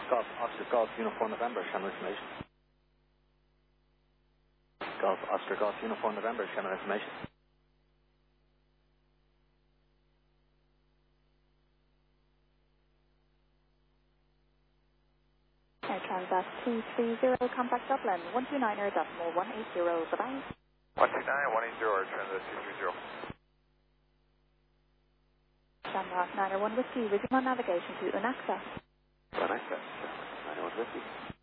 Golf Oscar Golf Uniform November, channel information. Golf Oscar Golf Uniform November, channel information. Air Transat 230, contact Dublin, 129er.180, goodbye. 129, 180, Air Transat 230. Shamrock 901 Whiskey, resume on navigation to Unaxa. Unaxa, 901 Whiskey.